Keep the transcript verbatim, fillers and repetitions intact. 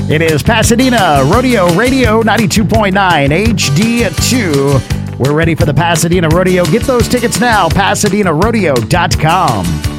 It is Pasadena Rodeo Radio ninety-two point nine H D two. We're ready for the Pasadena Rodeo. Get those tickets now, pasadena rodeo dot com.